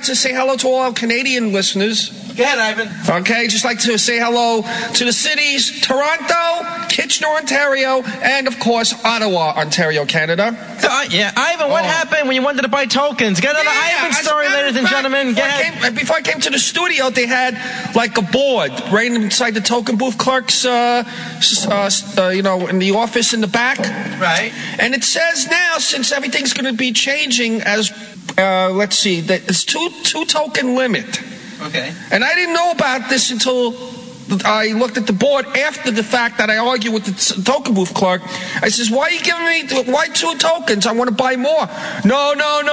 To say hello to all our Canadian listeners. Go ahead, Ivan. Okay, just like to say hello to the cities Toronto, Kitchener, Ontario, and of course Ottawa, Ontario, Canada. Yeah, Ivan, what happened when you wanted to buy tokens? Get another Ivan story, ladies and gentlemen. Before I came to the studio, they had like a board right inside the token booth clerks, in the office in the back. Right. And it says now, since everything's going to be changing, as let's see, that it's two token limit. Okay. And I didn't know about this until I looked at the board after the fact that I argued with the token booth clerk. I says, why are you giving me, why 2 tokens? I want to buy more. No.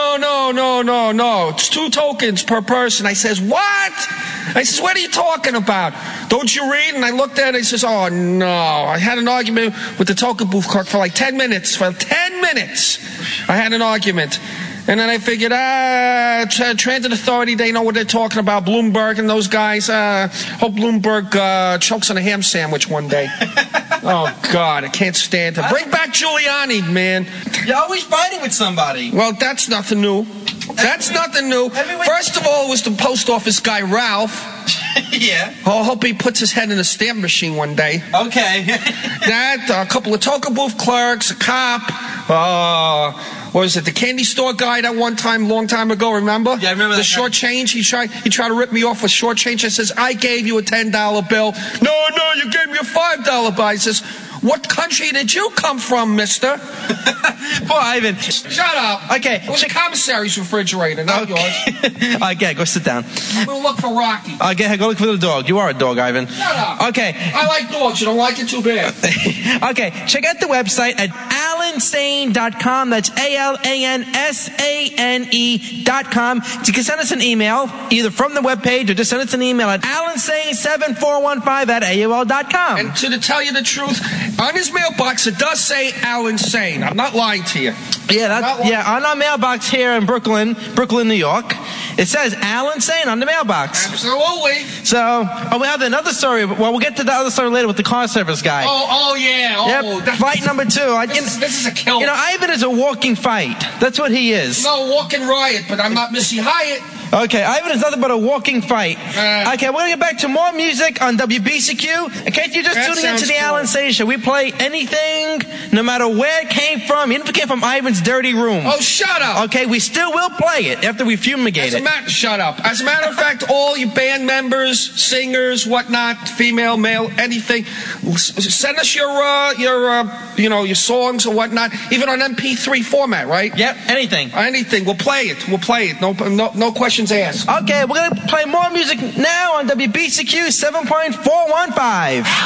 It's 2 tokens per person. I says, what? I says, what are you talking about? Don't you read? And I looked at it. I says, oh, no. I had an argument with the token booth clerk for like 10 minutes. For 10 minutes, I had an argument. And then I figured, Transit Authority, they know what they're talking about. Bloomberg and those guys. Hope Bloomberg chokes on a ham sandwich one day. Oh, God, I can't stand it. Bring back Giuliani, man. You're always fighting with somebody. Well, that's nothing new. Nothing new. First of all, it was the post office guy, Ralph. Yeah. Oh, I hope he puts his head in a stamp machine one day. Okay. A couple of token booth clerks, a cop. What was it? The candy store guy that one time, long time ago, remember? Yeah, I remember the short change. He tried to rip me off with short change. I says, I gave you a $10 bill. No, you gave me a $5 bill. I says, what country did you come from, mister? Poor Ivan. Shut up. Okay. It was the commissary's refrigerator, not yours. Okay, go sit down. I'm going to look for Rocky. Okay, go look for the dog. You are a dog, Ivan. Shut up. Okay. I like dogs. You don't like it too bad. Okay, check out the website at alansane.com. That's ALANSANE.com. You can send us an email, either from the webpage or just send us an email at alansane7415@AOL.com. And to tell you the truth, on his mailbox, it does say Alan Sane. I'm not lying to you. Yeah, on our mailbox here in Brooklyn, New York, it says Alan Sane on the mailbox. Absolutely. So, we have another story. Well, we'll get to the other story later with the car service guy. Oh yeah. Yep. Fight number 2. This is a killer. Ivan is a walking fight. That's what he is. No, walking riot, but I'm not Missy Hyatt. Okay, Ivan is nothing but a walking fight. Okay, we're going to get back to more music on WBCQ. In case you're just tuning into the Alan Sane Show, we play anything, no matter where it came from, even if it came from Ivan's dirty room. Oh, shut up. Okay, we still will play it after we fumigate it. Shut up. As a matter of fact, all you band members, singers, whatnot, female, male, anything, send us your songs or whatnot, even on MP3 format, right? Yep, anything. We'll play it. No questions asked. Okay, we're going to play more music now on WBCQ 7.415.